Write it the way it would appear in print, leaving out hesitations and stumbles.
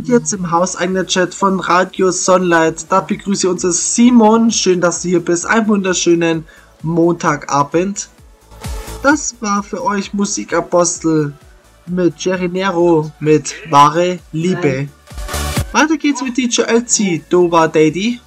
Und jetzt im hauseigenen Chat von Radio Sunlight, da begrüße ich uns Simon. Schön, dass du hier bist. Einen wunderschönen Montagabend. Das war für euch Musikapostel mit Jerry Nero mit Wahre Liebe. Weiter geht's mit DJ LC, Dova Daddy.